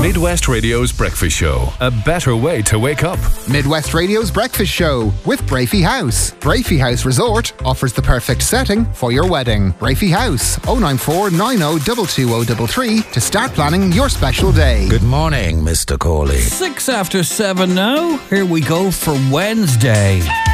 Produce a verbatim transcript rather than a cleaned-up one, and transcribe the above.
Midwest Radio's breakfast show. A better way to wake up. Midwest Radio's breakfast show with Brafey House. Brafey House Resort offers the perfect setting for your wedding. Brafey House, oh nine four nine oh two two oh three three to start planning your special day. Good morning, Mister Corley. Six after seven now. Here we go for Wednesday.